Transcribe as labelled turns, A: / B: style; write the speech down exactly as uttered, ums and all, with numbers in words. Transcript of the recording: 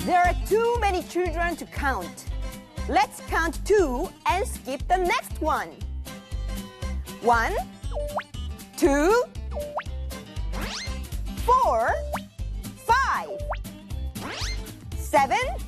A: There are too many children to count. Let's count two and skip the next one. One, two, four, five, seven,